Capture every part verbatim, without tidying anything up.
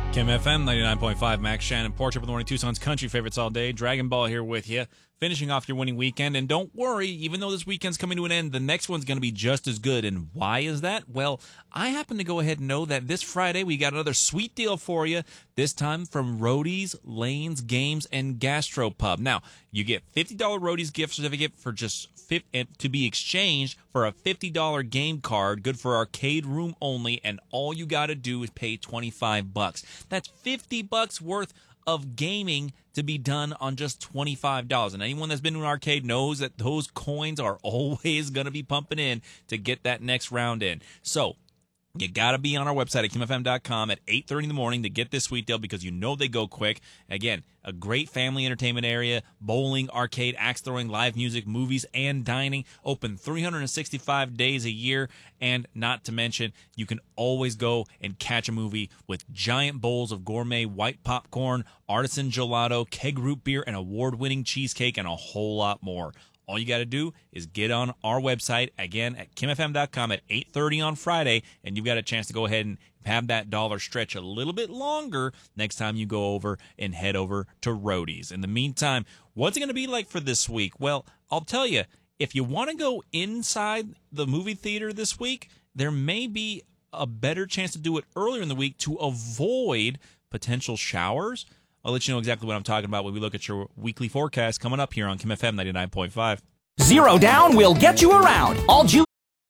Kim F M ninety-nine point five, Max Shannon, Portrait of the Morning, Tucson's country favorites all day. Dragon Ball here with you, finishing off your winning weekend. And don't worry, even though this weekend's coming to an end, the next one's going to be just as good. And why is that? Well, I happen to go ahead and know that this Friday we got another sweet deal for you, this time from Roadies, Lanes, Games, and Gastropub. Now, you get fifty dollars Roadies gift certificate for just fifty, to be exchanged for a fifty dollars game card, good for arcade room only, and all you got to do is pay twenty-five bucks. That's fifty bucks worth of gaming to be done on just twenty-five dollars. And anyone that's been to an arcade knows that those coins are always going to be pumping in to get that next round in. So you got to be on our website at kim f m dot com at eight thirty in the morning to get this sweet deal, because you know they go quick. Again, a great family entertainment area, bowling, arcade, axe throwing, live music, movies, and dining. Open three hundred sixty-five days a year. And not to mention, you can always go and catch a movie with giant bowls of gourmet white popcorn, artisan gelato, keg root beer, and award-winning cheesecake, and a whole lot more. All you got to do is get on our website, again, at kim f m dot com at eight thirty on Friday, and you've got a chance to go ahead and have that dollar stretch a little bit longer next time you go over and head over to Roadies. In the meantime, what's it going to be like for this week? Well, I'll tell you, if you want to go inside the movie theater this week, there may be a better chance to do it earlier in the week to avoid potential showers. I'll let you know exactly what I'm talking about when we look at your weekly forecast coming up here on Kim F M ninety-nine point five. Zero Down will get you around. All Ju-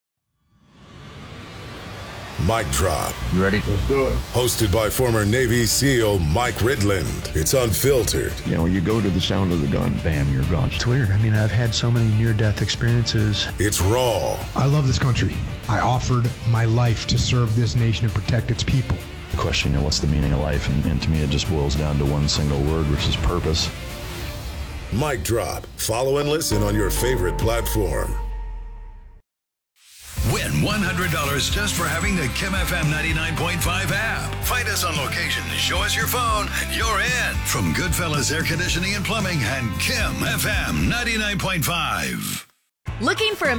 Mic Drop. You ready? Let's do it. Hosted by former Navy SEAL Mike Ridland. It's unfiltered. You know, you go to the sound of the gun, bam, you're gone. It's weird. I mean, I've had so many near-death experiences. It's raw. I love this country. I offered my life to serve this nation and protect its people. Question, you know, what's the meaning of life? And, and to me, it just boils down to one single word, which is purpose. Mic Drop. Follow and listen on your favorite platform. Win one hundred dollars just for having the Kim F M ninety-nine point five app. Find us on location, show us your phone, and you're in. From Goodfellas Air Conditioning and Plumbing and Kim F M ninety-nine point five. Looking for a